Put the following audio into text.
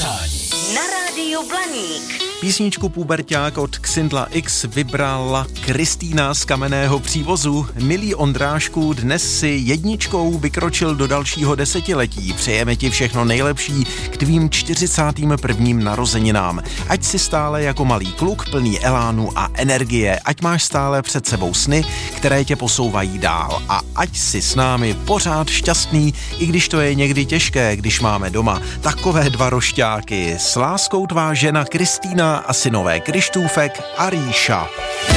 přání na rádiu Blaník. Písničku Puberťák od Xindla X vybrala Kristýna z Kamenného Přívozu. Milý Ondrášku, dnes si jedničkou vykročil do dalšího desetiletí. Přejeme ti všechno nejlepší k tvým 41. narozeninám. Ať si stále jako malý kluk plný elánu a energie. Ať máš stále před sebou sny, které tě posouvají dál. A ať si s námi pořád šťastný, i když to je někdy těžké, když máme doma takové dva rošťáky. S láskou tvá žena Kristýna a synové Krištůfek a Ríša.